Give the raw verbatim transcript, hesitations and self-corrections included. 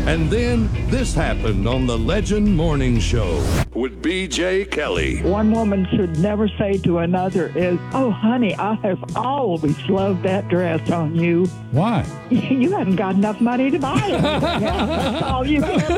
And then this happened on the Legend Morning Show with B J Kelly. One woman should never say to another is, oh, honey, I have always loved that dress on you. Why? You haven't got enough money to buy it. That's all you can